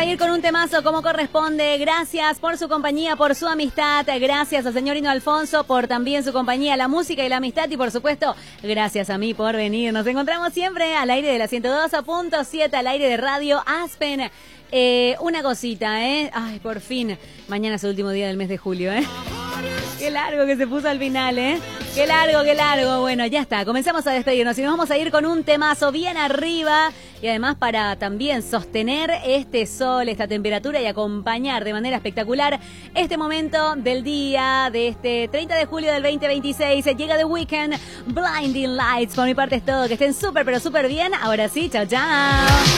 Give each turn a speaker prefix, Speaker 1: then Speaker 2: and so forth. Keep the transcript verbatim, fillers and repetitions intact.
Speaker 1: a ir con un temazo como corresponde. Gracias por su compañía, por su amistad. Gracias al señor Hino Alfonso por también su compañía, la música y la amistad. Y por supuesto, gracias a mí por venir. Nos encontramos siempre al aire de la ciento dos punto siete, al aire de Radio Aspen. Eh, una cosita, ¿eh? Ay, por fin. Mañana es el último día del mes de julio, ¿eh? Qué largo que se puso al final, ¿eh? Qué largo, qué largo. Bueno, ya está. Comenzamos a despedirnos y nos vamos a ir con un temazo bien arriba. Y además para también sostener este sol, esta temperatura y acompañar de manera espectacular este momento del día de este treinta de julio del veinte veintiséis. Llega The Weeknd, Blinding Lights. Por mi parte es todo. Que estén súper, pero súper bien. Ahora sí, chao, chao.